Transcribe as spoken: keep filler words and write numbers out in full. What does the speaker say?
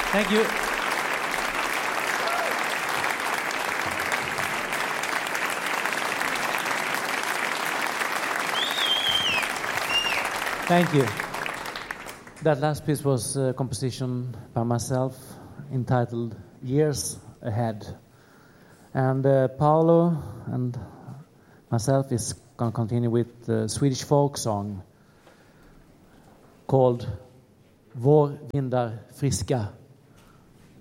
Thank you. Thank you. That last piece was a composition by myself entitled Years Ahead. And uh, Paolo and myself is going to continue with the Swedish folk song called Vår vindar friska.